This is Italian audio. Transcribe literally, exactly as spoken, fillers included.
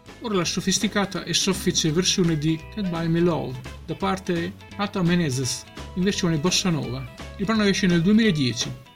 Ora la sofisticata e soffice versione di Can't Buy Me Love da parte Ata Menezes in versione bossa nova. Il brano esce nel duemiladieci.